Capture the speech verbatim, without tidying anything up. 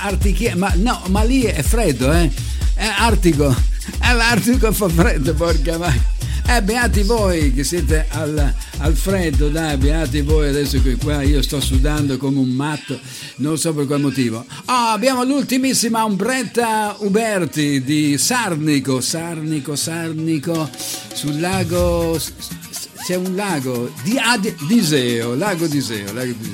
artichi- ma no, ma lì è freddo, eh? È artico, è l'artico fa freddo, porca mai. Eh, beati voi che siete al, al freddo, dai, beati voi adesso che qua io sto sudando come un matto, non so per qual motivo. Oh, abbiamo l'ultimissima Umbretta Uberti di Sarnico, Sarnico, Sarnico, sul lago, c'è un lago di Ad- Diseo, lago Diseo, lago Diseo.